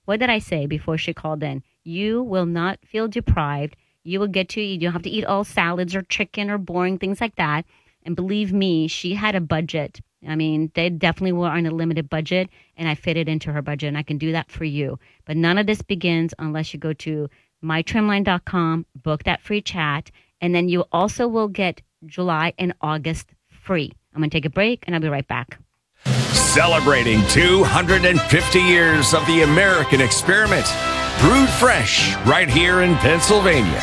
what did I say before she called in? You will not feel deprived. You will get to eat. You don't have to eat all salads or chicken or boring things like that. And believe me, she had a budget. I mean, they definitely were on a limited budget, and I fit it into her budget, and I can do that for you. But none of this begins unless you go to mytrimline.com, book that free chat, and then you also will get July and August free. I'm going to take a break, and I'll be right back. Celebrating 250 years of the American experiment. Brewed fresh right here in Pennsylvania.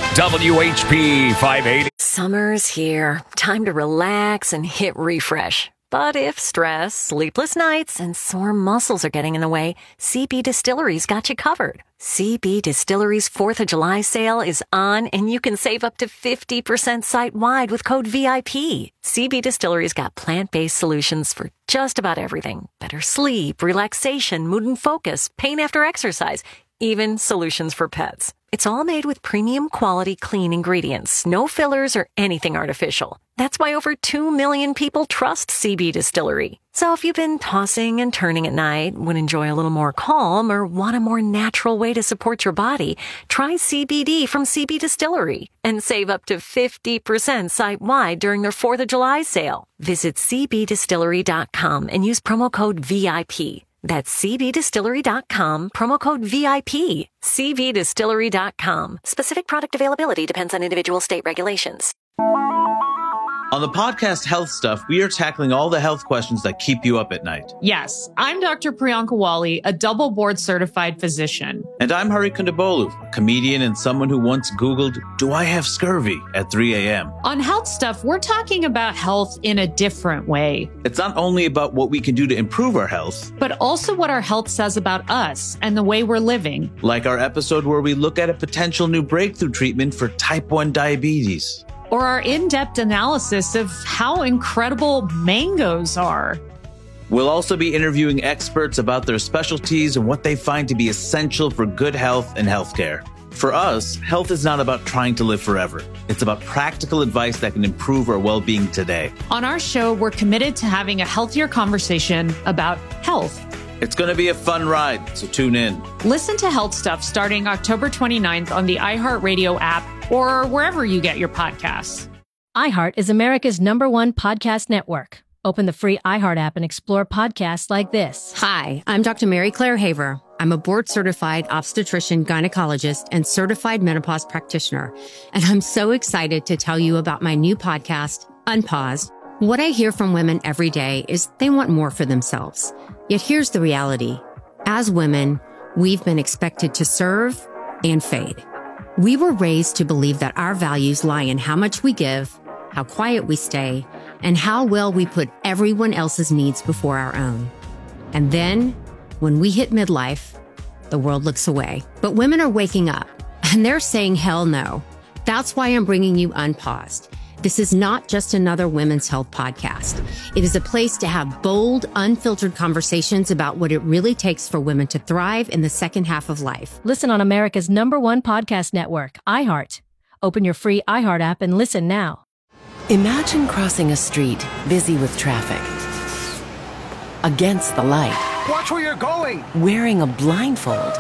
WHP 580. Summer's here. Time to relax and hit refresh. But if stress, sleepless nights, and sore muscles are getting in the way, CB Distillery's got you covered. CB Distillery's 4th of July sale is on, and you can save up to 50% site-wide with code VIP. CB Distillery's got plant-based solutions for just about everything. Better sleep, relaxation, mood and focus, pain after exercise, even solutions for pets. It's all made with premium quality clean ingredients, no fillers or anything artificial. That's why over 2 million people trust CB Distillery. So if you've been tossing and turning at night, would enjoy a little more calm, or want a more natural way to support your body, try CBD from CB Distillery and save up to 50% site-wide during their 4th of July sale. Visit cbdistillery.com and use promo code VIP. That's cbdistillery.com, promo code VIP. cbdistillery.com. Specific product availability depends on individual state regulations. On the podcast Health Stuff, we are tackling all the health questions that keep you up at night. Yes, I'm Dr. Priyanka Wali, a double board certified physician. And I'm Hari Kondabolu, a comedian and someone who once Googled, "Do I have scurvy?" at 3 a.m. On Health Stuff, we're talking about health in a different way. It's not only about what we can do to improve our health, but also what our health says about us and the way we're living. Like our episode where we look at a potential new breakthrough treatment for type 1 diabetes. Or our in-depth analysis of how incredible mangoes are. We'll also be interviewing experts about their specialties and what they find to be essential for good health and healthcare. For us, health is not about trying to live forever. It's about practical advice that can improve our well-being today. On our show, we're committed to having a healthier conversation about health. It's going to be a fun ride, so tune in. Listen to Health Stuff starting October 29th on the iHeartRadio app or wherever you get your podcasts. iHeart is America's #1 podcast network. Open the free iHeart app and explore podcasts like this. Hi, I'm Dr. Mary Claire Haver. I'm a board-certified obstetrician, gynecologist, and certified menopause practitioner. And I'm so excited to tell you about my new podcast, Unpaused. What I hear from women every day is they want more for themselves. Yet here's the reality. As women, we've been expected to serve and fade. We were raised to believe that our values lie in how much we give, how quiet we stay, and how well we put everyone else's needs before our own. And then, when we hit midlife, the world looks away. But women are waking up, and they're saying hell no. That's why I'm bringing you Unpaused. This is not just another women's health podcast. It is a place to have bold, unfiltered conversations about what it really takes for women to thrive in the second half of life. Listen on America's #1 podcast network, iHeart. Open your free iHeart app and listen now. Imagine crossing a street busy with traffic. Against the light. Watch where you're going! Wearing a blindfold.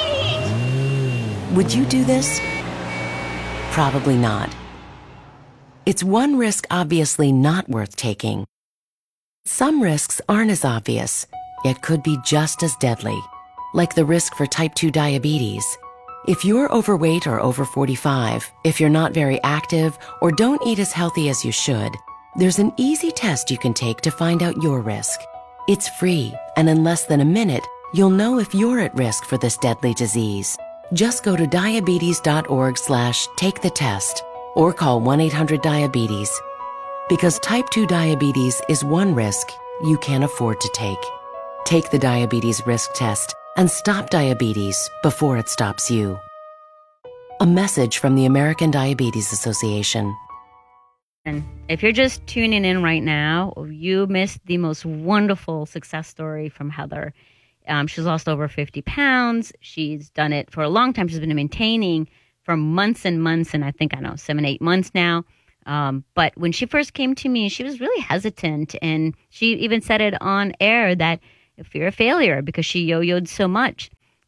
Would you do this? Probably not. It's one risk obviously not worth taking. Some risks aren't as obvious, yet could be just as deadly, like the risk for type 2 diabetes. If you're overweight or over 45, if you're not very active, or don't eat as healthy as you should, there's an easy test you can take to find out your risk. It's free, and in less than a minute, you'll know if you're at risk for this deadly disease. Just go to diabetes.org/take-the-test. Or call 1-800-DIABETES. Because type 2 diabetes is one risk you can't afford to take. Take the diabetes risk test and stop diabetes before it stops you. A message from the American Diabetes Association. And if you're just tuning in right now, you missed the most wonderful success story from Heather. She's lost over 50 pounds. She's done it for a long time. She's been maintaining for months and months, and I think 7, 8 months now. But when she first came to me, she was really hesitant, and she even said it on air that fear of failure because she yo-yoed so much.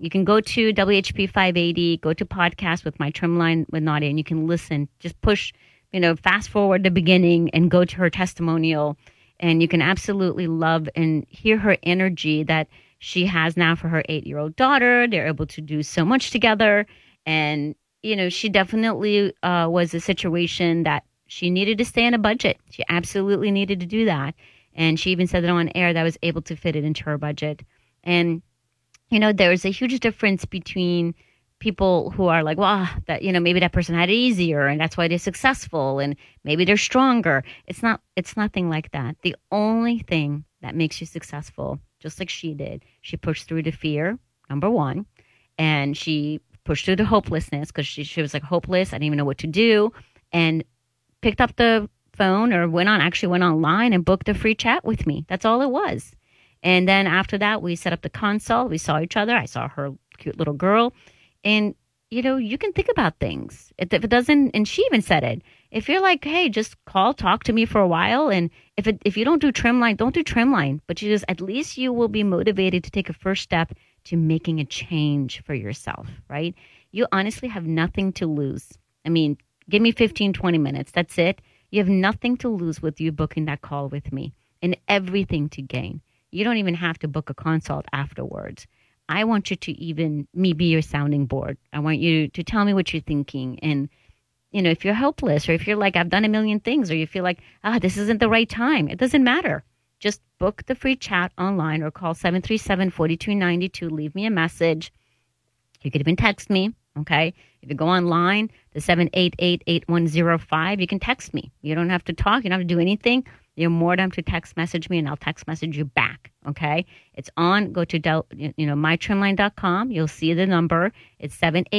You can go to WHP 580, go to podcast with my Trimline with Nadia, and you can listen. Just push, fast forward the beginning and go to her testimonial, and you can absolutely love and hear her energy that she has now for her 8-year-old daughter. They're able to do so much together. And, she definitely was a situation that she needed to stay on a budget. She absolutely needed to do that. And she even said it on air that I was able to fit it into her budget. And, there's a huge difference between people who are like, well, that, maybe that person had it easier and that's why they're successful and maybe they're stronger. It's nothing like that. The only thing that makes you successful, just like she did, she pushed through the fear, number one, and she pushed through the hopelessness because she was like hopeless. I didn't even know what to do, and picked up the phone or went online and booked a free chat with me. That's all it was. And then after that, we set up the consult. We saw each other. I saw her cute little girl. And, you can think about things. If it doesn't, and she even said it, if you're like, hey, just talk to me for a while. And if you don't do Trimline, don't do Trimline. But at least you will be motivated to take a first step to making a change for yourself, right? You honestly have nothing to lose. I mean, give me 15, 20 minutes. That's it. You have nothing to lose with you booking that call with me and everything to gain. You don't even have to book a consult afterwards. I want you to me be your sounding board. I want you to tell me what you're thinking. And, if you're helpless or if you're like, I've done a million things, or you feel like, this isn't the right time, it doesn't matter. Just book the free chat online or call 737-4292. Leave me a message. You could even text me. Okay. If you go online, the 788-8105, you can text me. You don't have to talk. You don't have to do anything. You're more than to text message me and I'll text message you back. Okay. It's on. Go to, mytrimline.com. You'll see the number. It's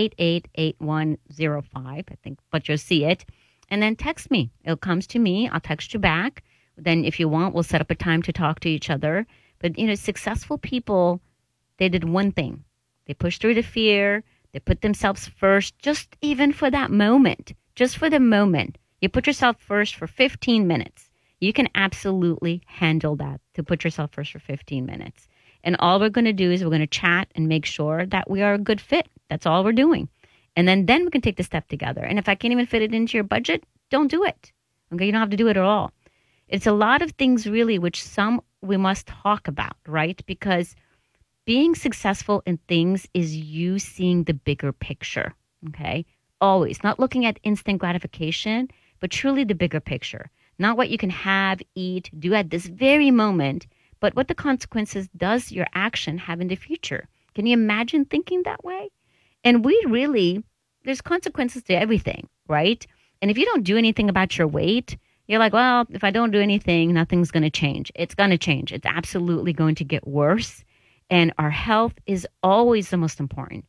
788-8105, I think, but you'll see it. And then text me. It comes to me. I'll text you back. Then if you want, we'll set up a time to talk to each other. But, successful people, they did one thing. They pushed through the fear. They put themselves first, just even for that moment. Just for the moment. You put yourself first for 15 minutes. You can absolutely handle that, to put yourself first for 15 minutes. And all we're going to do is we're going to chat and make sure that we are a good fit. That's all we're doing. And then we can take the step together. And if I can't even fit it into your budget, don't do it. Okay, you don't have to do it at all. It's a lot of things really which we must talk about, right? Because being successful in things is you seeing the bigger picture, okay? Always. Not looking at instant gratification, but truly the bigger picture. Not what you can have, eat, do at this very moment, but what the consequences does your action have in the future. Can you imagine thinking that way? And there's consequences to everything, right? And if you don't do anything about your weight, you're like, well, if I don't do anything, nothing's going to change. It's going to change. It's absolutely going to get worse. And our health is always the most important.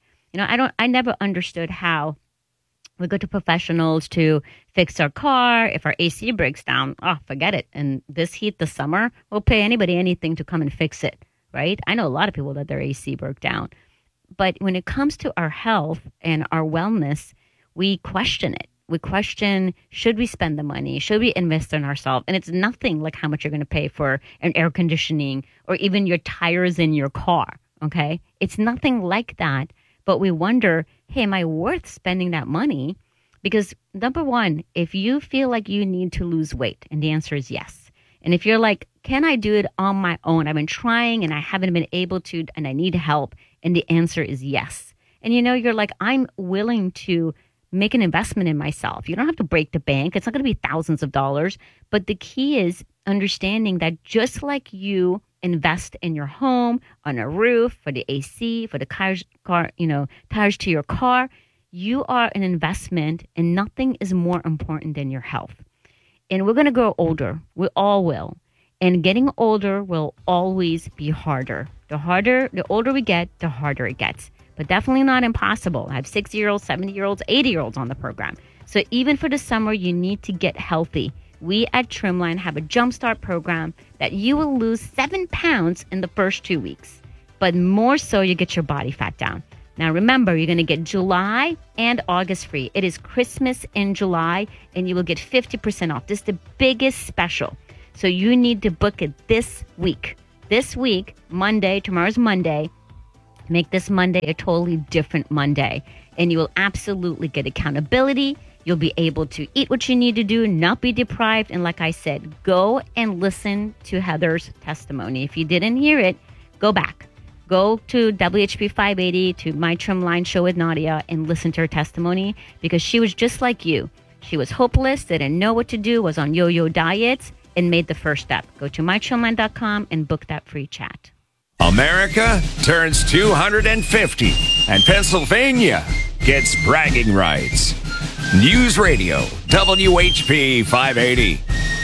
I never understood how we go to professionals to fix our car. If our AC breaks down, forget it. And this heat, this summer, we'll pay anybody anything to come and fix it, right? I know a lot of people that their AC broke down. But when it comes to our health and our wellness, we question it. We question, should we spend the money? Should we invest in ourselves? And it's nothing like how much you're going to pay for an air conditioning or even your tires in your car, okay? It's nothing like that. But we wonder, hey, am I worth spending that money? Because number one, if you feel like you need to lose weight, and the answer is yes. And if you're like, can I do it on my own? I've been trying and I haven't been able to, and I need help. And the answer is yes. And you're like, I'm willing to make an investment in myself. You don't have to break the bank. It's not going to be thousands of dollars. But the key is understanding that just like you invest in your home, on a roof, for the AC, for the tires to your car, you are an investment, and nothing is more important than your health. And we're going to grow older. We all will. And getting older will always be harder. The older we get, the harder it gets. But definitely not impossible. I have 60-year-olds, 70-year-olds, 80-year-olds on the program. So even for the summer, you need to get healthy. We at Trimline have a Jumpstart program that you will lose 7 pounds in the first 2 weeks. But more so, you get your body fat down. Now, remember, you're going to get July and August free. It is Christmas in July, and you will get 50% off. This is the biggest special. So you need to book it this week. This week, Monday, tomorrow's Monday, Make this Monday a totally different Monday. And you will absolutely get accountability. You'll be able to eat what you need to do, not be deprived. And like I said, go and listen to Heather's testimony. If you didn't hear it, go back. Go to WHP 580, to My Trimline Show with Nadia, and listen to her testimony, because she was just like you. She was hopeless, didn't know what to do, was on yo-yo diets, and made the first step. Go to mytrimline.com and book that free chat. America turns 250, and Pennsylvania gets bragging rights. News Radio, WHP 580.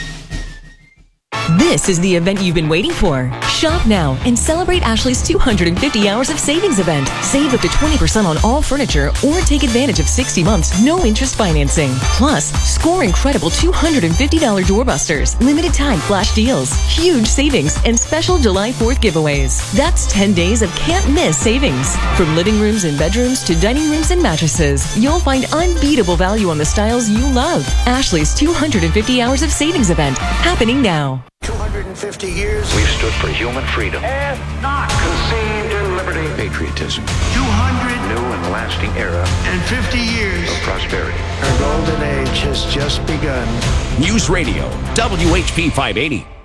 This is the event you've been waiting for. Shop now and celebrate Ashley's 250 hours of savings event. Save up to 20% on all furniture or take advantage of 60 months, no interest financing. Plus, score incredible $250 doorbusters, limited time flash deals, huge savings, and special July 4th giveaways. That's 10 days of can't miss savings. From living rooms and bedrooms to dining rooms and mattresses, you'll find unbeatable value on the styles you love. Ashley's 250 hours of savings event, happening now. 250 years we've stood for human freedom and not conceived in liberty. Patriotism. 200 new and lasting era and 50 years of prosperity. Our golden age has just begun. News Radio, WHP 580.